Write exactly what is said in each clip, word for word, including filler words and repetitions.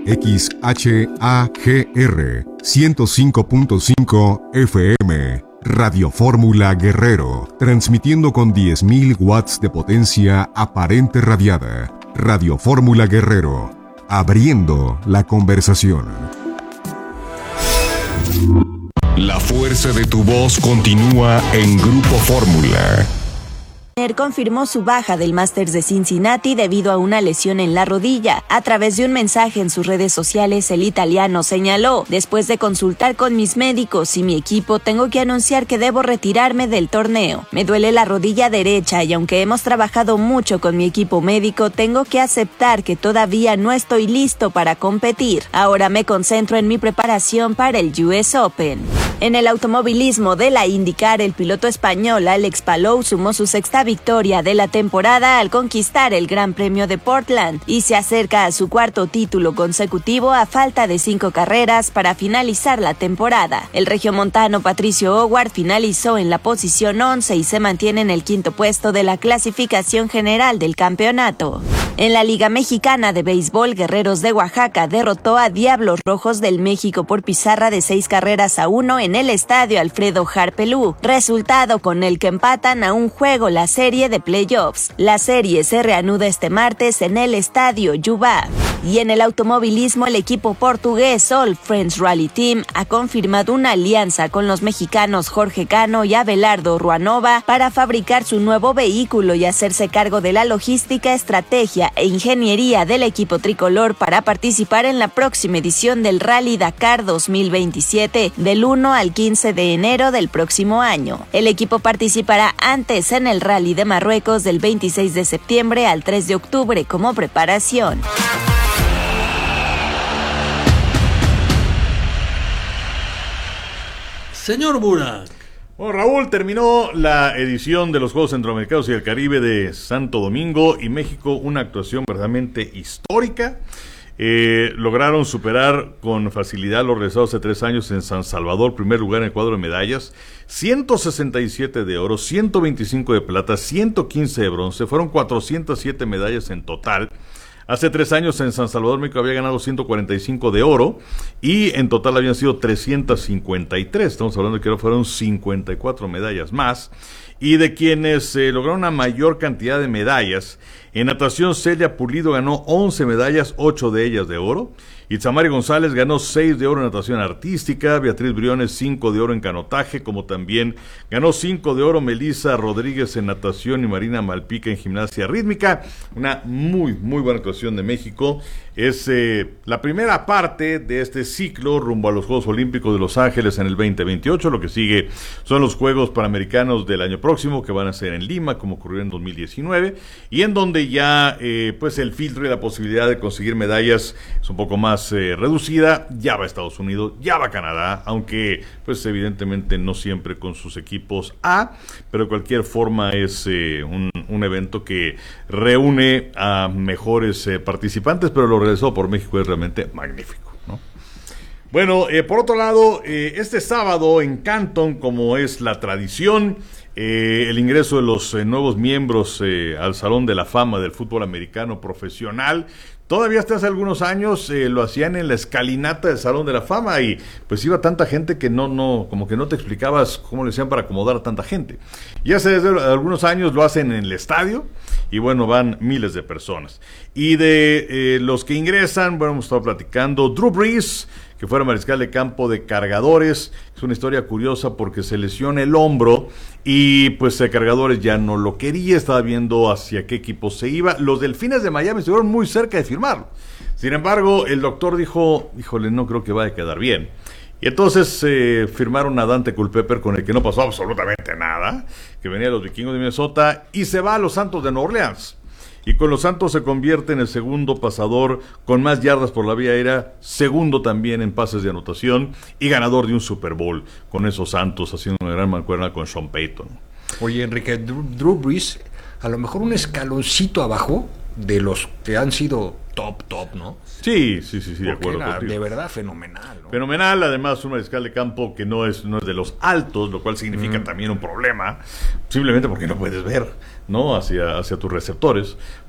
X H A G R ciento cinco punto cinco F M. Radio Fórmula Guerrero, transmitiendo con diez mil watts de potencia aparente radiada. Radio Fórmula Guerrero, abriendo la conversación. La fuerza de tu voz continúa en Grupo Fórmula. Confirmó su baja del Masters de Cincinnati debido a una lesión en la rodilla. A través de un mensaje en sus redes sociales, el italiano señaló: después de consultar con mis médicos y mi equipo, tengo que anunciar que debo retirarme del torneo. Me duele la rodilla derecha y aunque hemos trabajado mucho con mi equipo médico, tengo que aceptar que todavía no estoy listo para competir. Ahora me concentro en mi preparación para el U S Open. En el automovilismo de la IndyCar, el piloto español Alex Palou sumó su sexta victoria de la temporada al conquistar el Gran Premio de Portland y se acerca a su cuarto título consecutivo a falta de cinco carreras para finalizar la temporada. El regiomontano Patricio Howard finalizó en la posición once y se mantiene en el quinto puesto de la clasificación general del campeonato. En la Liga Mexicana de Béisbol, Guerreros de Oaxaca derrotó a Diablos Rojos del México por pizarra de seis carreras a uno en el estadio Alfredo Harpelú, resultado con el que empatan a un juego la serie de playoffs. La serie se reanuda este martes en el estadio Yubá. Y en el automovilismo, el equipo portugués All Friends Rally Team ha confirmado una alianza con los mexicanos Jorge Cano y Abelardo Ruanova para fabricar su nuevo vehículo y hacerse cargo de la logística, estrategia e ingeniería del equipo tricolor para participar en la próxima edición del Rally Dakar dos mil veintisiete del uno al quince de enero del próximo año. El equipo participará antes en el Rally de Marruecos del veintiséis de septiembre al tres de octubre como preparación. Señor Burak. Bueno, Raúl, terminó la edición de los Juegos Centroamericanos y del Caribe de Santo Domingo y México, una actuación verdaderamente histórica. Eh, lograron superar con facilidad los realizados hace tres años en San Salvador, primer lugar en el cuadro de medallas, ciento sesenta y siete de oro, ciento veinticinco de plata, ciento quince de bronce, fueron cuatrocientas siete medallas en total. Hace tres años en San Salvador, México había ganado ciento cuarenta y cinco de oro y en total habían sido trescientas cincuenta y tres. Estamos hablando de que fueron cincuenta y cuatro medallas más. Y de quienes eh, lograron una mayor cantidad de medallas, en natación Celia Pulido ganó once medallas, ocho de ellas de oro. Itzamari González ganó seis de oro en natación artística, Beatriz Briones cinco de oro en canotaje, como también ganó cinco de oro Melissa Rodríguez en natación y Marina Malpica en gimnasia rítmica. Una muy, muy buena actuación de México. Es eh, la primera parte de este ciclo rumbo a los Juegos Olímpicos de Los Ángeles en el veinte veintiocho. Lo que sigue son los Juegos Panamericanos del año próximo, que van a ser en Lima, como ocurrió en dos mil diecinueve, y en donde ya eh, pues el filtro y la posibilidad de conseguir medallas es un poco más eh, reducida. Ya va Estados Unidos, ya va Canadá, aunque pues evidentemente no siempre con sus equipos A, pero de cualquier forma es eh, un, un evento que reúne a mejores eh, participantes, pero lo realizado por México es realmente magnífico, ¿no? Bueno, eh, por otro lado, eh, este sábado en Canton, como es la tradición, eh, el ingreso de los eh, nuevos miembros eh, al Salón de la Fama del Fútbol Americano Profesional. Todavía hasta hace algunos años eh, lo hacían en la escalinata del Salón de la Fama y pues iba tanta gente que no, no, como que no te explicabas cómo le hacían para acomodar a tanta gente. Y hace desde algunos años lo hacen en el estadio y bueno, van miles de personas. Y de eh, los que ingresan, bueno, hemos estado platicando, Drew Brees, que fuera mariscal de campo de Cargadores. Es una historia curiosa porque se lesiona el hombro y pues eh, Cargadores ya no lo quería, estaba viendo hacia qué equipo se iba. Los Delfines de Miami estuvieron muy cerca de firmarlo. Sin embargo, el doctor dijo, híjole, no creo que vaya a quedar bien. Y entonces eh, firmaron a Dante Culpepper, con el que no pasó absolutamente nada, que venía de los Vikingos de Minnesota, y se va a los Santos de Nueva Orleans. Y con los Santos se convierte en el segundo pasador con más yardas por la vía aérea, segundo también en pases de anotación y ganador de un Super Bowl con esos Santos, haciendo una gran mancuerna con Sean Payton. Oye, Enrique, Drew, Drew Brees, a lo mejor un escaloncito abajo de los que han sido top, top, ¿no? Sí, sí, sí, sí, de acuerdo era contigo. De verdad fenomenal, ¿no? Fenomenal, además un mariscal de campo que no es, no es de los altos, lo cual significa mm. también un problema, simplemente porque no puedes ver, ¿no? Hacia, hacia tus receptores,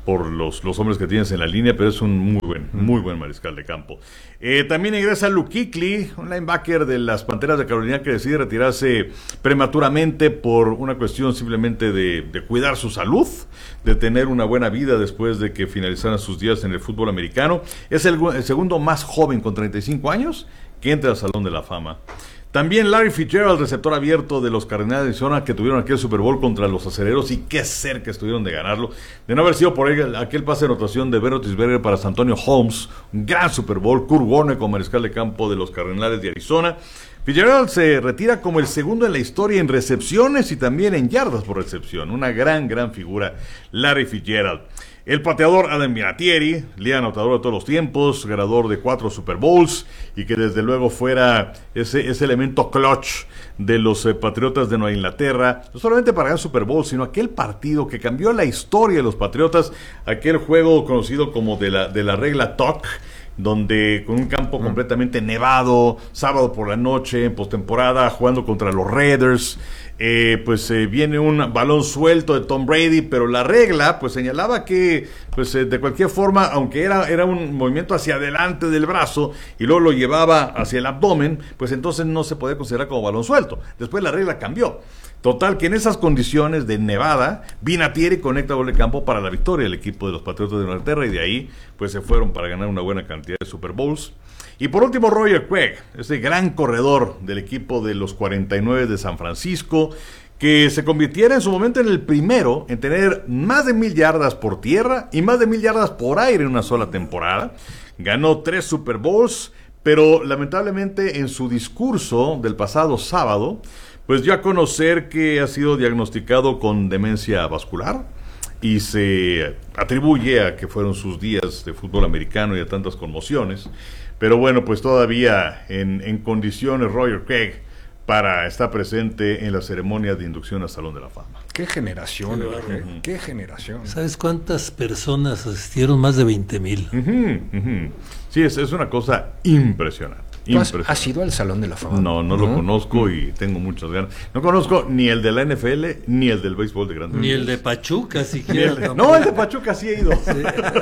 por los, los hombres que tienes en la línea, pero es un muy buen, muy buen mariscal de campo. Eh, también ingresa Luke Kuechly, un linebacker de las Panteras de Carolina que decide retirarse prematuramente por una cuestión simplemente de, de cuidar su salud, de tener una buena vida después de que finalizaran sus días en el fútbol americano. Es el, el segundo más joven con treinta y cinco años que entra al Salón de la Fama. También Larry Fitzgerald, receptor abierto de los Cardenales de Arizona, que tuvieron aquel Super Bowl contra los Acereros, y qué cerca estuvieron de ganarlo. De no haber sido por él, aquel pase de anotación de Ben Roethlisberger para Santonio Holmes, un gran Super Bowl. Kurt Warner como mariscal de campo de los Cardenales de Arizona. Fitzgerald se retira como el segundo en la historia en recepciones y también en yardas por recepción. Una gran, gran figura, Larry Fitzgerald. El pateador Adam Vinatieri, líder anotador de todos los tiempos, ganador de cuatro Super Bowls, y que desde luego fuera ese, ese elemento clutch de los eh, Patriotas de Nueva Inglaterra, no solamente para ganar Super Bowl, sino aquel partido que cambió la historia de los Patriotas, aquel juego conocido como de la, de la regla T O C, donde con un campo mm. completamente nevado, sábado por la noche, en postemporada, jugando contra los Raiders, eh, pues eh, viene un balón suelto de Tom Brady, pero la regla pues señalaba que pues eh, de cualquier forma, aunque era, era un movimiento hacia adelante del brazo y luego lo llevaba hacia el abdomen, pues entonces no se podía considerar como balón suelto. Después la regla cambió. Total, que en esas condiciones de nevada, Vinatieri conecta gol de campo para la victoria del equipo de los Patriotas de Inglaterra, y de ahí pues se fueron para ganar una buena cantidad de Super Bowls. Y por último, Roger Craig, ese gran corredor del equipo de los cuarenta y nueve de San Francisco, que se convirtiera en su momento en el primero en tener más de mil yardas por tierra y más de mil yardas por aire en una sola temporada. Ganó tres Super Bowls, pero lamentablemente en su discurso del pasado sábado, pues dio a conocer que ha sido diagnosticado con demencia vascular y se atribuye a que fueron sus días de fútbol americano y a tantas conmociones. Pero bueno, pues todavía en, en condiciones Roger Craig para estar presente en la ceremonia de inducción al Salón de la Fama. Qué generación, Qué, ¿eh? uh-huh. Qué generación. ¿Sabes cuántas personas asistieron? Más de veinte mil. Uh-huh, uh-huh. Sí, es, es una cosa impresionante. ¿Tú has, has ido al Salón de la Fama? No, no, no lo conozco y tengo muchas ganas. No conozco ni el de la N F L ni el del béisbol de grandes Ni ligas. el de Pachuca siquiera. El de, no, el de Pachuca sí he ido. Sí.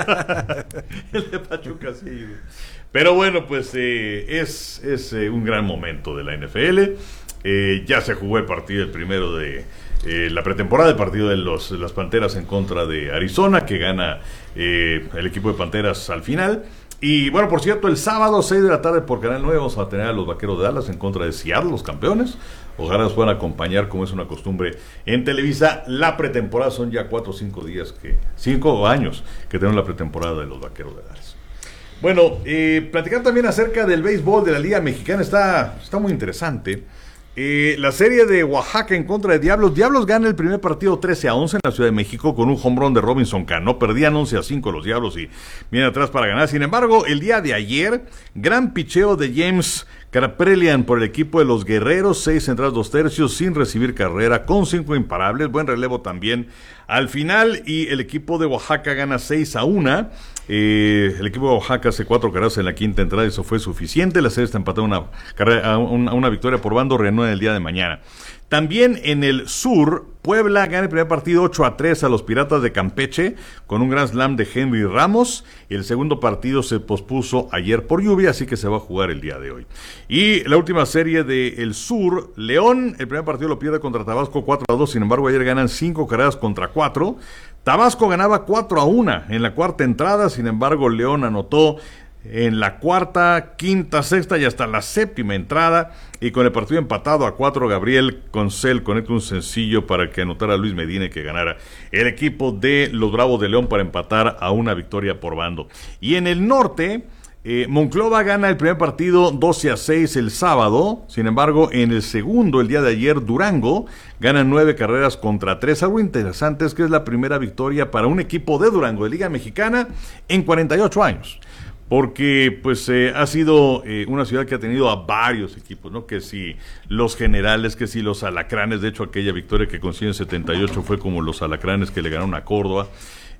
El de Pachuca sí he ido. Pero bueno, pues eh, es, es eh, un gran momento de la N F L. Eh, ya se jugó el partido, el primero de eh, la pretemporada, el partido de los, las Panteras en contra de Arizona, que gana eh, el equipo de Panteras al final. Y bueno, por cierto, el sábado seis de la tarde por Canal nueve vamos a tener a los Vaqueros de Dallas en contra de Seattle, los campeones. Ojalá nos puedan acompañar, como es una costumbre en Televisa. La pretemporada son ya cuatro o cinco días, que cinco años que tenemos la pretemporada de los Vaqueros de Dallas. Bueno, eh, platicar también acerca del béisbol de la Liga Mexicana está, está muy interesante. Eh, la serie de Oaxaca en contra de Diablos. Diablos gana el primer partido trece a once en la Ciudad de México con un home run de Robinson Cano. Perdían once a cinco los Diablos y vienen atrás para ganar. Sin embargo, el día de ayer, gran picheo de James Kaprelian por el equipo de los Guerreros. Seis entradas, dos tercios, sin recibir carrera, con cinco imparables. Buen relevo también al final. Y el equipo de Oaxaca gana seis a uno. Eh, el equipo de Oaxaca hace cuatro carreras en la quinta entrada y eso fue suficiente. La serie está empatada a una, carrera, a una, a una victoria por bando. Reanuda el día de mañana. También en el sur, Puebla gana el primer partido ocho a tres a los Piratas de Campeche con un gran slam de Henry Ramos, y el segundo partido se pospuso ayer por lluvia, así que se va a jugar el día de hoy. Y la última serie del sur, León, el primer partido lo pierde contra Tabasco cuatro a dos, sin embargo ayer ganan cinco carreras contra cuatro. Tabasco ganaba cuatro a uno en la cuarta entrada, sin embargo León anotó en la cuarta, quinta, sexta y hasta la séptima entrada, y con el partido empatado a cuatro, Gabriel Concel conecta un sencillo para que anotara Luis Medina y que ganara el equipo de los Bravos de León para empatar a una victoria por bando. Y en el norte, eh, Monclova gana el primer partido doce a seis el sábado. Sin embargo, en el segundo, el día de ayer, Durango gana nueve carreras contra tres. Algo interesante es que es la primera victoria para un equipo de Durango de Liga Mexicana en cuarenta y ocho años. Porque pues eh, ha sido eh, una ciudad que ha tenido a varios equipos, ¿no? Que si los Generales, que si los Alacranes. De hecho, aquella victoria que consiguió en setenta y ocho fue como los Alacranes que le ganaron a Córdoba.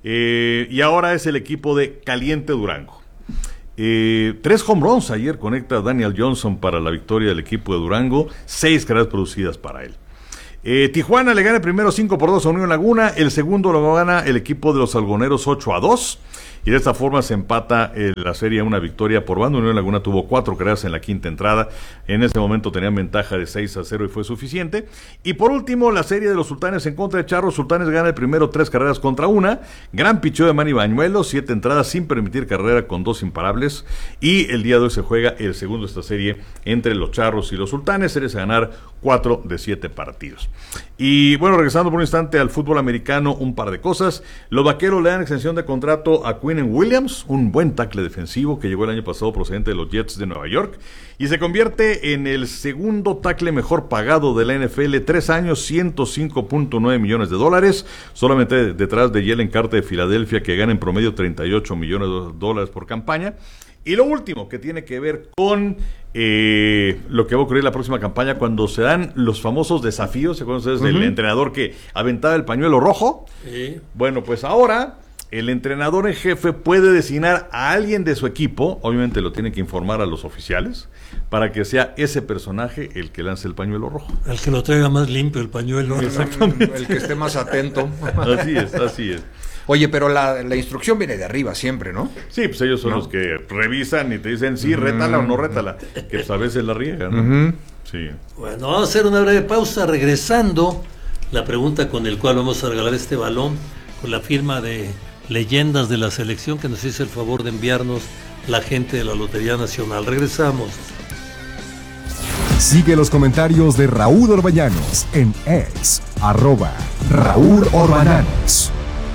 Eh, y ahora es el equipo de Caliente Durango. Eh, tres home runs ayer conecta Daniel Johnson para la victoria del equipo de Durango. Seis carreras producidas para él. Eh, Tijuana le gana el primero cinco por dos a Unión Laguna, el segundo lo gana el equipo de los algoneros ocho a dos. Y de esta forma se empata eh, la serie a una victoria por bando. Unión Laguna tuvo cuatro carreras en la quinta entrada. En ese momento tenían ventaja de seis a cero y fue suficiente. Y por último, la serie de los Sultanes en contra de Charros. Sultanes gana el primero tres carreras contra una. Gran picheo de Manny Bañuelo, siete entradas sin permitir carrera con dos imparables. Y el día de hoy se juega el segundo de esta serie entre los Charros y los Sultanes. Series a ganar cuatro de siete partidos. Y bueno, regresando por un instante al fútbol americano, un par de cosas. Los Vaqueros le dan extensión de contrato a Quinnen Williams, un buen tackle defensivo que llegó el año pasado procedente de los Jets de Nueva York y se convierte en el segundo tackle mejor pagado de la N F L, tres años, ciento cinco punto nueve millones de dólares, solamente detrás de Jalen Carter de Filadelfia, que gana en promedio treinta y ocho millones de dólares por campaña. Y lo último, que tiene que ver con eh, lo que va a ocurrir la próxima campaña cuando se dan los famosos desafíos. ¿Se acuerdan ustedes del uh-huh. entrenador que aventaba el pañuelo rojo? Sí. Bueno, pues ahora el entrenador en jefe puede designar a alguien de su equipo, obviamente lo tiene que informar a los oficiales, para que sea ese personaje el que lance el pañuelo rojo. El que lo traiga más limpio el pañuelo. Exactamente. El que esté más atento. Así es, así es. Oye, pero la, la instrucción viene de arriba siempre, ¿no? Sí, pues ellos son ¿no? los que revisan y te dicen sí, rétala uh-huh. o no rétala, que pues a veces la riegan, ¿no? Uh-huh. Sí. Bueno, vamos a hacer una breve pausa. Regresando, la pregunta con el cual vamos a regalar este balón, con la firma de leyendas de la selección que nos hizo el favor de enviarnos la gente de la Lotería Nacional. Regresamos. Sigue los comentarios de Raúl Orbañanos en X, arroba Raúl Orbañanos.